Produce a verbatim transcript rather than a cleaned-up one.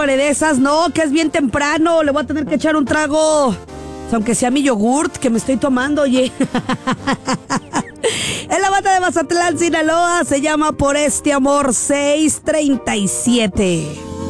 Híjole, de esas no, que es bien temprano. Le voy a tener que echar un trago, aunque sea mi yogurt que me estoy tomando, oye. En la banda de Mazatlán, Sinaloa, se llama Por Este Amor seiscientos treinta y siete.